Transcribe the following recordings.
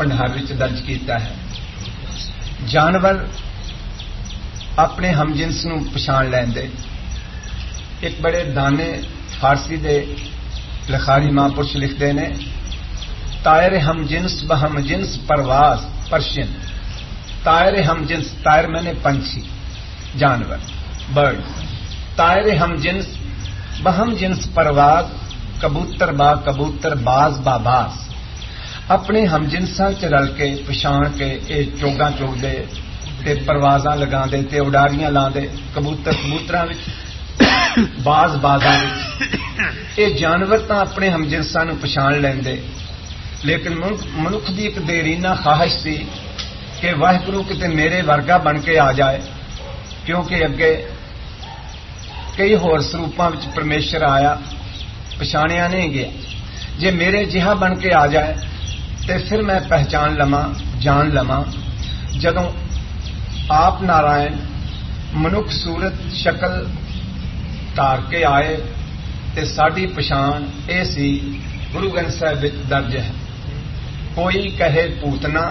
ਭੰਡਾਰ ਵਿੱਚ ਦਰਜ ਕੀਤਾ ਹੈ। ਜਾਨਵਰ ਆਪਣੇ ਹਮਜਿਨਸ ਨੂੰ ਪਛਾਣ ਲੈਂਦੇ। ਇੱਕ ਬੜੇ ਦਾਨੇ ਫਾਰਸੀ ਦੇ ਲਿਖਾਰੀ ਮਹਾਂਪੁਰਸ਼ ਲਿਖਦੇ ਨੇ, طائر ہم جنس بہم جنس پرواز پرشین، طائر ہم جنس، طائر میں نے پنچھی جانور برڈ، طائر ہم جنس بہم جنس پرواز، کبوتر با کبوتر باز با باز، اپنے ہم جنساں چ رل کے پچھاڑ کے یہ چوگاں چوگدے تے پروازاں لگاندے تے اڈاریاں لاندے، کبوتر کبوتراں وچ باز بازاں وچ، یہ جانور تاں اپنے ہم جنساں نوں پچھاڑ لیندے، لیکن منکھ دی ایک دیرینہ خواہش سی کہ واحگرو کتے میرے ورگا بن کے آ جائے، کیونکہ اگے کئی ہور سروپاں وچ پرمیشور آیا پچھاڑیا نہیں گیا، جے میرے جہا بن کے آ جائے تے پھر میں پہچان لواں جان لواں۔ جدوں آپ نارائن منکھ صورت شکل دھار کے آئے تے ساڈی پچھان اے سی گرو گرنتھ صاحب وچ درج ہے، کوئی کہے پوتنا،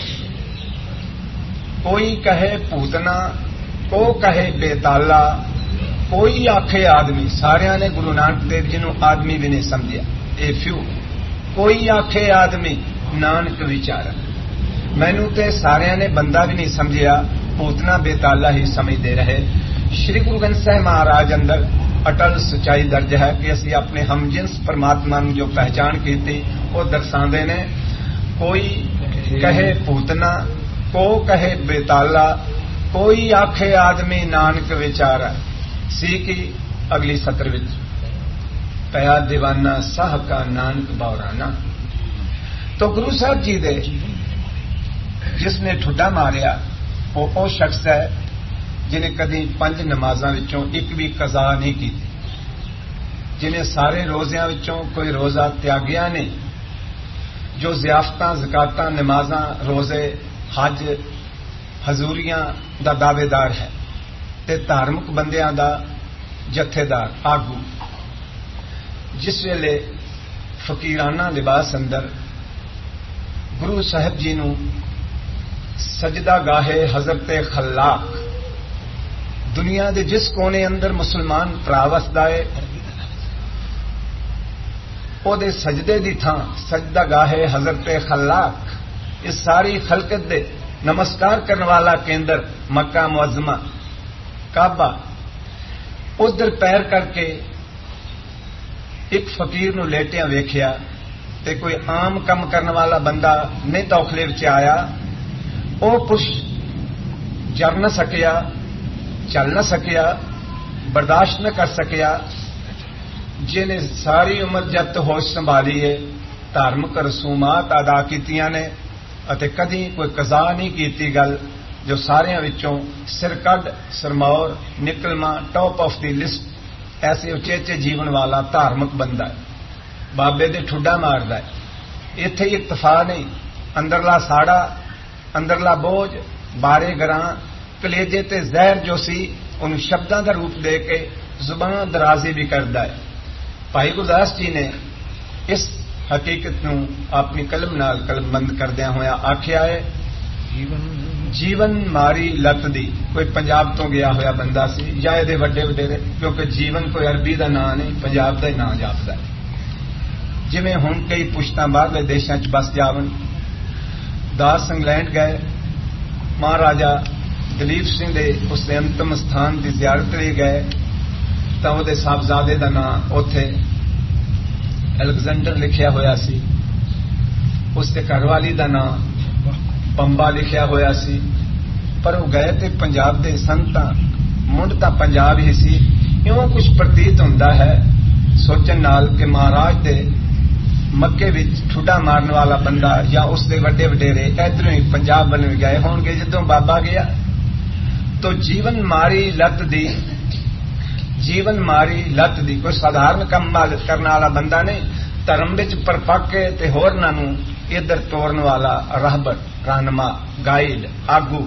کوئی کہے پوتنا، کو کہے بیتالا، کوئی آکھے آدمی، سارے نے گرو نانک دیو جی نو آدمی بھی نہیں سمجھیا، اے فیو، کوئی آکھے آدمی نانک وچارا، مینوں تے سارے نے بندہ بھی نہیں سمجھیا، پوتنا بیتالا ہی سمجھتے رہے۔ شری گرو گرنتھ صاحب مہاراج اندر اٹل سچائی درج ہے کہ اسی اپنے ہم جنس پرماتما جو پہچان کی تھی وہ درساندے نے، کوئی کہے پوتنا، کو کہے بیتالا، کوئی آکھے آدمی نانک وچارا، سی کی اگلی سطر وچ پیا دیوانہ ساہ کا نانک باورانا۔ تو گرو صاحب جی دے جس نے ٹھڈا ماریا وہ شخص ہے جنہیں کدی 5 نمازاں وچوں ایک بھی قضا نہیں کی، جنہیں سارے روزیاں وچوں کوئی روزہ تیاگیا نہیں، جو ضیافتاں زکاتاں نمازاں روزے حج حضوریاں دا دعوے دار ہے تے دھارمک بندیاں دا جتھے دار آگو، جس ویلے فقیرانہ لباس اندر گرو صاحب جی نو سجدہ گاہے حضرت خلاق دنیا دے جس کونے اندر مسلمان پرا وسدا ہے او دے سجدے دی تھاں سجدہ گاہے حضرت خلاق، اس ساری خلقت دے نمسکار کرنے والا کیندر مکہ معظمہ کعبہ، ادھر پیر کر کے ایک فقیر نو لیٹیاں ویکھیا تے کوئی عام کم کرنے والا بندہ نہیں توخلے وچ آیا، او کچھ جر نہ سکیا، چل نہ سکیا، برداشت نہ کر سکیا، جنہیں ساری عمر جب تو ہوش سنبھالی ہے دھارمک رسومات ادا کیتیاں نے اتے کدی کوئی قضا نہیں کیتی گل، جو سارے وچوں سر کڈ Sirmaur نکلما top of the list ایسے اچیچے جیون والا دھارمک بندہ ہے، بابے دے ٹھڈا ماردا ہے۔ ایتھے ہی اکتفا نہیں، اندرلا ساڑا اندرلا بوجھ بارے گراں کلیجے تے زہر جو سی ان شبداں دا روپ دے کے زبان درازی بھی کردا ہے۔ بھائی گرداس جی نے اس حقیقت نو اپنی قلم نال قلم بند کردیا ہویا آکھیا ہے، جیون ماری لت دی، کوئی پنجاب تو گیا ہویا بندہ سی یا یہ وڈے وڈیرے، کیونکہ جیون کوئی عربی دا نام نہیں پنجاب دا ہی نام جاپدا ہے، جویں ہن کئی پشتاں باہرلے دیشاں چ بس جاون، داس انگلینڈ گئے، مہاراجا دلیپ سنگھ دے اس دے انتم استھان دی زیارت لے گئے تو وہ صاحبزادے دا نام اوتھے الیگزینڈر لکھیا ہویا سی، اس دے گھر والی دا نام پمبا لکھیا ہویا سی، پر وہ گئے تے پنجاب دے سنتاں منڈ تاں پنجاب ہی سی، ایویں کچھ پرتیت ہوندا ہے سوچن نال کہ مہاراج دے مکے وچ ٹھڈا مارن والا بندہ یا اس دے وڈے وڈیرے ادھروں ہی پنجاب بن گئے ہون گے جدوں بابا گیا۔ تو جیون ماری لت دی، جیون ماری لت دی کوئی سادھارن کم کرنے والا بندہ نہیں، دھرم وچ پرپک کے تے ہورناں نوں ادھر توڑن والا راہبر رہنما گائیڈ آگو،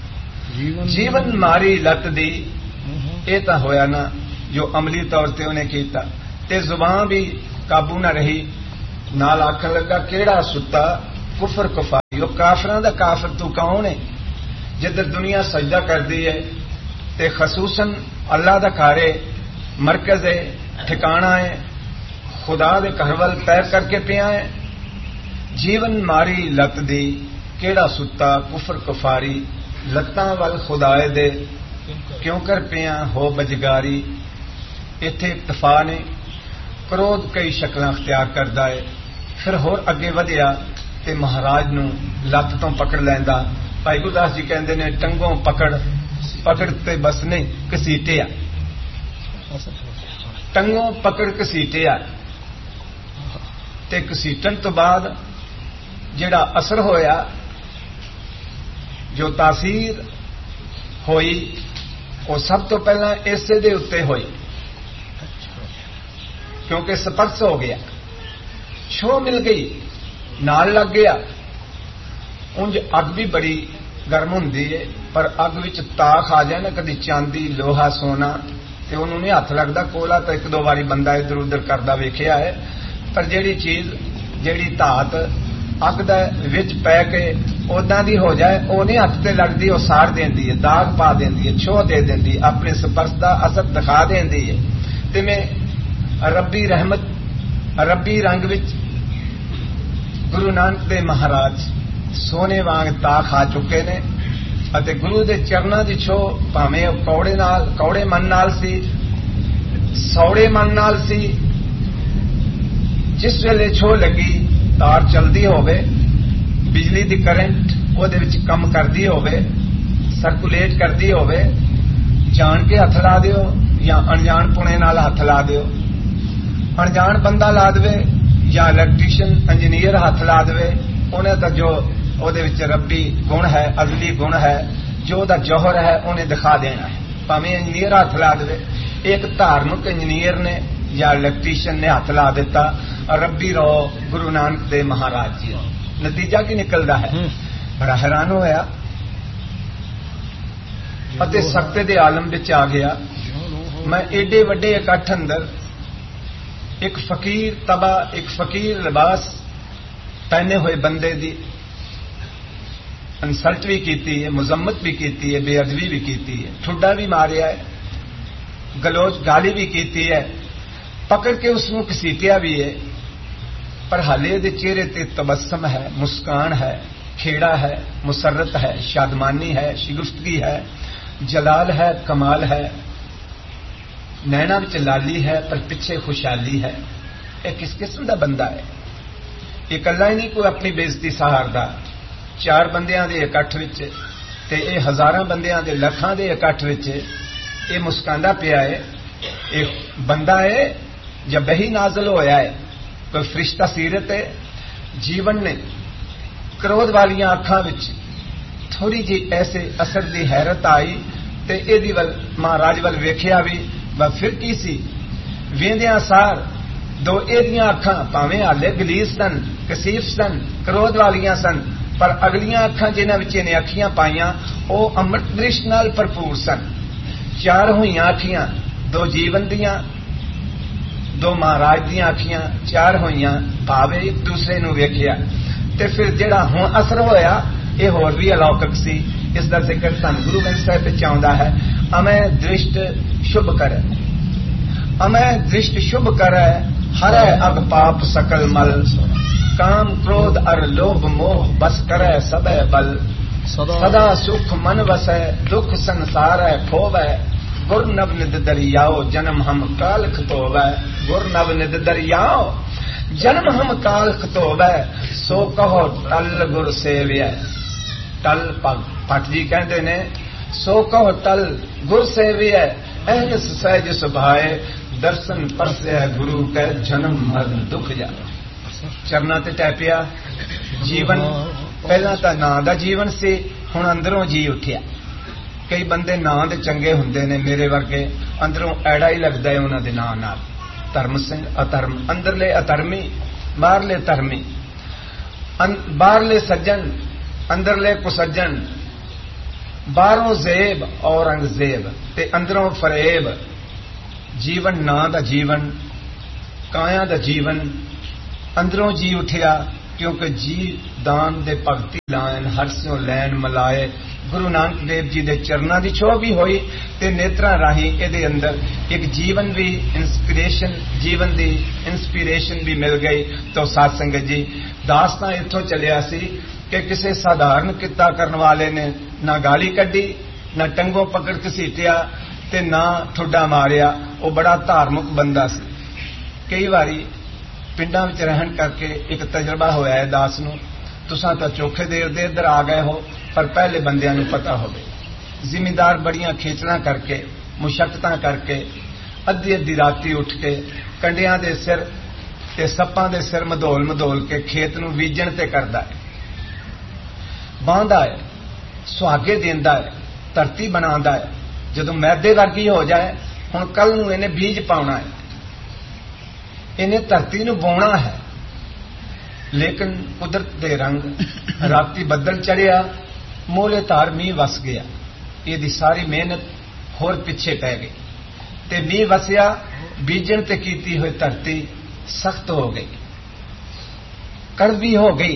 جیون ماری لت دی، یہ تو ہویا نا جو عملی طور تے انہیں کیتا، تے زبان بھی قابو نہ رہی، نال آکھن لگا کیڑا ستا کفر کفار وہ کافراں دا کافر تو کون ہے؟ جدھر دنیا سجدہ کردی ہے تے خصوصاً اللہ دا گھر ہے، مرکز ہے، ٹھکانا ہے، خدا دے گھر ول پیر کر کے پیا ہے. جیون ماری لت دی کیڑا ستا کفر کفاری، لتاں ول خدائے دے کیوں کر پیا ہو بجگاری. ایتھے اکتفا نے کرودھ کئی شکلاں اختیار کردا ہے. پھر ہور اگے ودیا تے مہاراج نو لت تو پکڑ لیندا. بھائی گرداس جی کہندے نے ٹنگوں پکڑ تے بس نہیں کسیٹیا، ٹنگوں پکڑ کسیٹیا. تے کسیٹن تو بعد جڑا اثر ہویا، جو تاثیر ہوئی، وہ سب تو پہلا اسے دے اتے ہوئی، کیونکہ سپرس ہو گیا، چھو مل گئی، نال لگ گیا. انج اگ بھی بڑی گرم ہوں پر اگ وچ تاخ آ جائے نا، کدی چاندی لوہا سونا، تے انہوں نے ہاتھ لگتا. کولا تو ایک دو باری بندہ ادھر ادھر کرتا ویکھیا ہے، پر جیڑی چیز جیڑی دھات اگ دے وچ پے کے اوداں دی ہو جائے، وہ نہیں ہاتھ تے لگتی، وہ ساڑ دیندی ہے، داغ پا دیندی ہے، چھو دے دیندی ہے، اپنے سپرس دا اثر دکھا دیندی ہے. تے میں ربی رحمت ربی رنگ وچ گرو نانک دے مہاراج سونے وانگ تاخ آ چکے نے، اتے گرو دے چرناں دی چھو پاویں کوڑے من نال سی، سوڑے من نال سی. جس ویلے چھو لگی تار چلدی ہوے، بجلی دی کرنٹ وہ دے وچ کم کردی ہوے، سرکولیٹ کردی ہوے، جان کے ہاتھ لا دیو یا انجان پونے نال ہاتھ لا دیو. انجان بندہ لا دے یا الیکٹریشین انجینئر ہاتھ لا دے، انہیں تو جو وہ ربی گن ہے، ازلی گن ہے، جو دا جوہر ہے انہیں دکھا دینا ہے. پاویں انجینئر ہاتھ لا دے، ایک دھارمک انجینئر نے یا الیکٹریشین نے ہاتھ لا دیتا، ربی رو گرو نانک دے مہاراج جی. نتیجہ کی نکلتا ہے؟ بڑا حیران ہوا، سختے دے عالم بچ آ گیا. میں ایڈے وڈے اکٹھ اندر ایک فقیر تبا، ایک فقیر لباس پہنے ہوئے بندے دی انسلٹ بھی کیتی ہے، مذمت بھی کیتی ہے، بے ادبی بھی کیتی ہے، ٹھڈا بھی ماریا ہے، گلوچ گالی بھی کیتی ہے، پکڑ کے اس کو کسیٹیا بھی ہے. پر حالے دے چہرے تے تبسم ہے، مسکان ہے، کھیڑا ہے، مسرت ہے، شادمانی ہے، شگفتگی ہے، جلال ہے، کمال ہے. نینا وچ لالی ہے پر پیچھے خوشحالی ہے. یہ کس قسم دا بندہ ہے؟ یہ کلا ہی نہیں کوئی اپنی بےزتی سہاردا. چار بندیاں دے اکٹھ وچ تے اے ہزاراں بندیاں دے لکھاں دے اکٹھ وچ اے مسکاندا پیا ہے. اے بندہ ہے یا بہی نازل ہویا ہے؟ کوئی فرشتہ سیرت ہے؟ جیون نے کرودھ والیاں اکھاں وچ تھوڑی جی ایسے اثر دی حیرت آئی تے اے دی ول مہاراج ول ویکھیا بھی. پھر کی سی ویندیاں سار دو ایدیاں اکھاں پاویں ہالے گلیس سن، کسیف سن، کرودھ والیاں سن، پر اگلیاں اکھاں جنہاں وچ نے اکھیاں پائیاں او امرت درش نال بھرپور سن. چار ہوئیاں اکھیاں، دو جیون دیاں، دو مہاراج دیاں اکھیاں، چار ہوئیاں پاوے ایک دوسرے نو ویکھیا. تے پھر جڑا ہن اثر ہویا یہ ہور بھی الوکک سی. اس دا ذکر سن گرو گرنتھ صاحب وچ آوندا ہے. امے درشٹ شبھ کرے، امے درشٹ شبھ کرے، ہرے اگ پاپ سکل مل، کام کرودھ ار لوبھ موہ بس کرے سبے بل، سدا سکھ من وسے دکھ سنسارے کھووے، گر نو ند دریاؤ جنم ہم کال کھتووے، گر نو ند دریاؤ جنم ہم کال کھتووے، سو کہو ٹل گر سیویے. ٹل پٹ جی کہندے نے سو کہو ٹل گر سیویے، اہنس سہج سبھائے، درشن پرسے گرو کے جنم مرن دکھ جائے. چرنا تے ٹیپیا. جیون پہلا تو نا دا جیون سی، ہن اندروں جی اٹھیا. کئی بندے نا دے چنگے ہوندے نے میرے ورگے، اندروں ایڑا ہی لگتا ہے انہوں دے نام نال. دھرم سنگھ ادھرم، اندرلے ادھرمی، باہرلے دھرمی، باہرلے سجن اندرلے کسجن، باہروں زیب اورنگزیب تے اندروں فریب. جیون نا دا جیون، کایا دا جیون، اندروں جی اٹھیا کیونکہ جی دان دے بھگتی لائن ہرسوں لین ملائے گرو نانک دیو جی دے چرنا دی چھو بھی ہوئی تے نیتراں راہی اے اندر ایک جیون بھی جیون دی انسپیریشن بھی مل گئی. تو سات سنگت جی داستان اتوں چلیا سی کہ کسی سادھارن کتا کرن والے نے نہ گالی کڈی نہ ٹنگوں پکڑ کسیٹیا تے نہ ٹھڈا ماریا. وہ بڑا دھارمک بندہ سی. کئی باری پنڈاں وچ رہن کر کے ایک تجربہ ہویا ہے داس نو. تساں تو چوکھے دیر دے ادھر آ گئے ہو پر پہلے بندیاں نو پتا ہوگی. زمیندار بڑیاں کھیچنا کر کے مشقتاں کر کے ادھی راتی اٹھ کے کنڈیاں دے سر تے سپاں دے سر مدول کے کھیت نو بیجن تے کردا ہے, باندا ہے, سہاگے دیندا ہے, دھرتی بنادا ہے. جدوں میدے ورگی ہو جائے ہن کل نو انہیں بیج پاؤنا ہے, انہیں دھرتی نو بونا ہے. لیکن قدرت دے رنگ راتی بدل چڑھیا مولے تار میہ وس گیا. یہ دی ساری محنت ہور پیچھے پی گئی تے میہ وسیا بیجن تے کیتی ہوئی دھرتی سخت ہو گئی, کڑوی ہو گئی,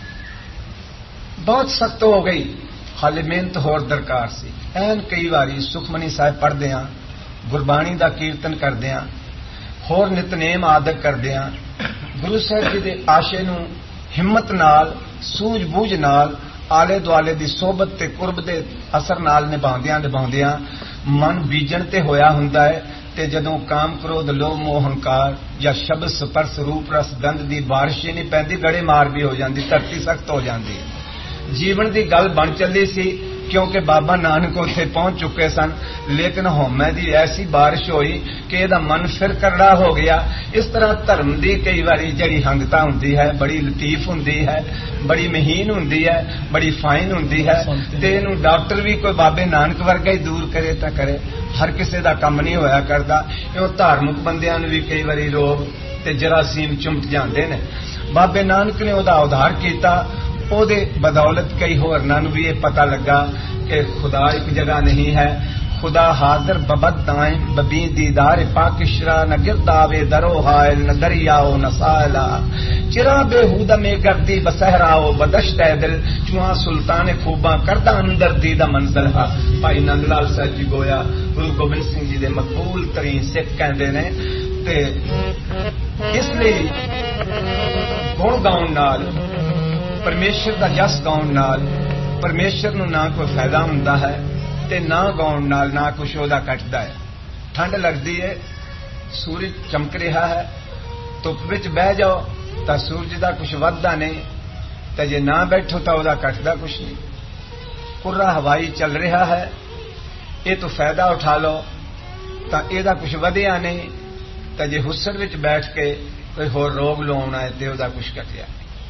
بہت سخت ہو گئی. حال محنت ہور درکار سی. این کئی باری سکھمنی صاحب پڑھدیاں گربانی دا کیرتن کردیاں ہور نتنیم آدک کردیاں گرو صاحب جی دے آشے نو ہمت نال سوجھ بوجھ نال آلے دوالے دی صحبت تے قرب دے اثر نال نبھاؤندیاں من بیجن تے ہویا ہوندا ہے. تے جدوں کام کرودھ لوہ موہ ہنکار یا شبد سپرس روپ رس گند دی بارش ہی نہیں پیندی, گڑے مار بھی ہو جاندی, دھرتی سخت ہو جاندی. جیون دی گل بن چلی سی کیونکہ بابا نانک اتنے پہنچ چکے سن. لیکن ہومے دی ایسی بارش ہوئی کہ یہ من پھر کرڑا ہو گیا. اس طرح دھرم دی کئی باری جڑی ہنگتا ہوندی ہے بڑی لطیف ہوندی ہے, بڑی مہین ہوندی ہے, بڑی فائن ہوندی ہے. تے اینوں ڈاکٹر بھی کوئی بابے نانک ورگا ہی دور کرے تا کرے, ہر کسے دا کم نہیں ہویا کردا. ایو دھارمک بندیاں نوں بھی کئی باری روگ تے جراثیم چمٹ جاندے نے. بابے نانک نے وہدا ادھار کیتا. او دے بدولت کئی ہورناں نوں بھی یہ پتہ لگا کہ خدا ایک جگہ نہیں ہے. خدا حاضر ببد دائم ببی دیدار پاکشرا نہ گرداوے درو حائل نہ دریاؤ نہ سائلا چرا بےحود میں گردی بسہراؤ بدشت دل چواں سلطان خوباں کردہ اندر دیدہ منزل ہا. بھائی نند لال صاحب جی گویا گرو گوبند سنگھ جی دے مقبول ترین سکھ کہندے نے. تے اس لیے گن گاؤن نال پرمیشر دا جس گاؤن نال پرمیشر نو نہ کوئی فائدہ ہوندا ہے تے نہ گاؤن نال نہ کچھ وہدا کٹدا ہے. ٹھنڈ لگدی ہے, سورج چمک رہا ہے, دھوپ وچ بہ جاؤ تا سورج دا کچھ وددا نہیں, تے جے نہ بیٹھو تا وہدا کٹدا کچھ نہیں. کرا ہوائی چل رہا ہے, یہ تو فائدہ اٹھا لو تا یہ کچھ ودیا نہیں, تے جے حسن وچ بیٹھ کے کوئی ہور روگ لونا ہے تے وہدا کچھ کٹیا.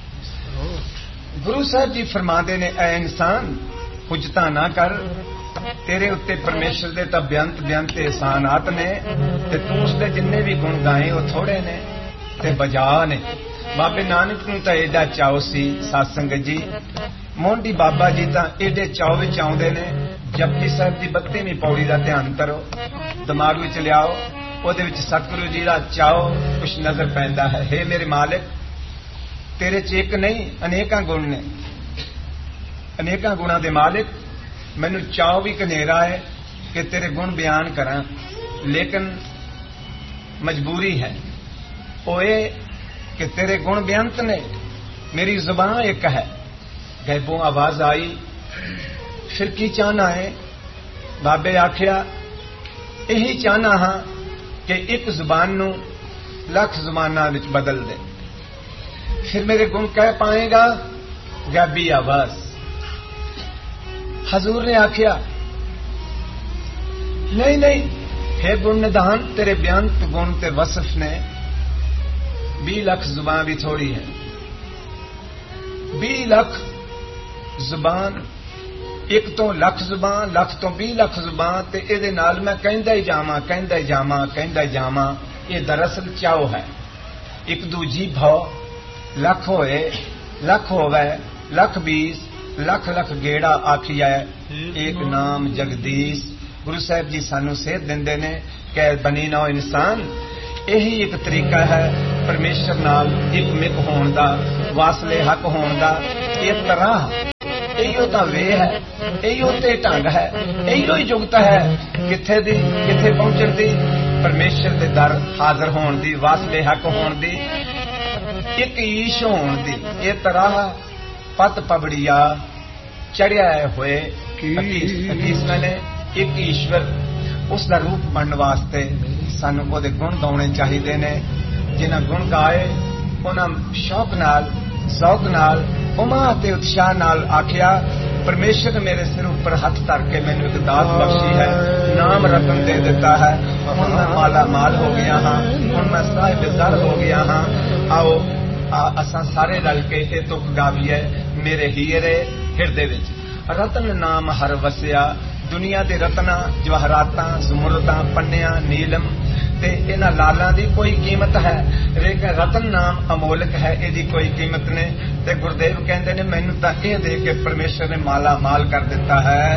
گرو صاحب جی فرماندے نے اے انسان حجتاں نہ کر, تیرے اتنے پرمیشر دے تا بیانت احسانات نے تے تو اس دے جننے بھی گن گائے وہ تھوڑے نے تے بجا نے. بابے نانک نوں تا ایڈا چاؤ سی سات سنگت جی, مونڈی بابا جی تا ایڈے چاؤ وچ آوندے نے. جپجی صاحب دی 32ویں پوڑی دا دھیان کرو, دماغ وچ لیاؤ, او دے وچ ستگرو جی دا چاؤ کچھ نظر پیندا ہے. ہے میرے مالک تیرے چ ایک نہیں انیکاں گن نے, انیکاں گناں دے مالک. مینوں چاؤ بھی کنیرا ہے کہ تیرے گن بیان کراں, لیکن مجبوری ہے وہ یہ کہ تیرے گن بیانت نے. میری زبان ایک ہے. غیبوں آواز آئی پھر کی چاہنا ہے. بابے آخیا یہی چاہنا ہاں کہ ایک زبان نو لکھ زباناں وچ بدل دے, پھر میرے گن کہہ پائے گا. غیبی آواز. حضور نے آخیا نہیں ہے گن ندان, تیرے بیانت گن تے وصف نے 20 لاکھ زبان بھی تھوڑی ہے. 20 لاکھ زبان, ایک تو لکھ زبان, لکھ تو 20 لاکھ زبان, تے اے دے نال میں کہندا ہی جاواں. یہ دراصل چاؤ ہے. ایک دوجی بھاؤ لکھ ہوئے, لکھ ہوئے, لکھ 20 لکھ گیڑا آکھیا ہے ایک نام جگدیش. گرو صاحب جی سانو سیدھ دیندے نے کہ بنی نو انسان یہی ایک طریقہ ہے پرمیشر نال ایک مک ہون دا. ਵਾਸਲੇ ਹੱਕ ਹੋਣ ਦਾ ਇਹ ਤਰ੍ਹਾਂ ਇਹੋ ਤਾਂ ਵੇ ਹੈ, ਇਹੋ ਤੇ ਢੰਗ ਹੈ, ਇਹੋ ਹੀ ਜੁਗਤ ਹੈ ਕਿੱਥੇ ਦੀ ਕਿੱਥੇ ਪਹੁੰਚਣ ਦੀ, ਪਰਮੇਸ਼ਰ ਦੇ ਦਰ ਹਾਜ਼ਰ ਹੋਣ ਦੀ, ਵਾਸਲੇ ਹੱਕ ਹੋਣ ਦੀ, ਇੱਕ ਈਸ਼ ਹੋਣ ਦੀ। ਇਹ ਤਰ੍ਹਾਂ ਪਤ ਪਬੜੀਆ ਚੜਿਆ ਹੋਏ ਹਕੀਕਤ ਨੇ ਇੱਕ ਈਸ਼ਵਰ, ਉਸ ਦਾ ਰੂਪ ਬਣਨ ਵਾਸਤੇ ਸਾਨੂੰ ਉਹਦੇ ਗੁਣ ਗਾਉਣੇ ਚਾਹੀਦੇ ਨੇ। ਜਿਨ੍ਹਾਂ ਗੁਣ ਗਾਏ ਉਹਨਾਂ ਸ਼ੌਕ ਨਾਲ, ਜ਼ੌਕ ਨਾਲ, ਉਮਾ ਅਤੇ ਉਤਸ਼ਾਹ ਨਾਲ ਆਖਿਆ, ਪਰਮੇਸ਼ਰ ਨੇ ਮੇਰੇ ਸਿਰ ਉੱਪਰ ਹੱਥ ਧਰ ਕੇ ਮੈਨੂੰ ਇੱਕ ਦਾਤ ਬਖਸ਼ੀ ਹੈ, ਨਾਮ ਰਤਨ ਦੇ ਦਿੱਤਾ ਹੈ। ਹੁਣ ਮੈਂ ਮਾਲਾ ਮਾਲ ਹੋ ਗਿਆ ਹਾਂ, ਹੁਣ ਮੈਂ ਸਾਹਿਬ ਦਰ ਹੋ ਗਿਆ ਹਾਂ। ਆਓ ਅਸਾਂ ਸਾਰੇ ਰਲ ਕੇ ਇਹ ਤੁਕ ਗਾਵੀਏ, ਮੇਰੇ ਹੀਰੇ ਹਿਰਦੇ ਵਿੱਚ ਰਤਨ ਨਾਮ ਹਰ ਵਸਿਆ। ਦੁਨੀਆ ਦੇ ਰਤਨਾਂ, ਜਵਾਹਰਾਤਾਂ, ਜ਼ਮੁਰਦਾਂ, ਪੰਨਿਆਂ, ਨੀਲਮ ਤੇ ਇਹਨਾਂ ਲਾਲਾਂ ਦੀ ਕੋਈ ਕੀਮਤ ਹੈ, ਲੇਕਿਨ ਰਤਨ ਨਾਮ ਅਮੋਲਕ ਹੈ, ਇਹਦੀ ਕੋਈ ਕੀਮਤ ਨਹੀਂ। ਤੇ ਗੁਰਦੇਵ ਕਹਿੰਦੇ ਨੇ ਮੈਨੂੰ ਤਾਂ ਇਹ ਦੇ ਕੇ ਪਰਮੇਸ਼ਰ ਨੇ ਮਾਲਾ ਮਾਲ ਕਰ ਦਿੱਤਾ ਹੈ।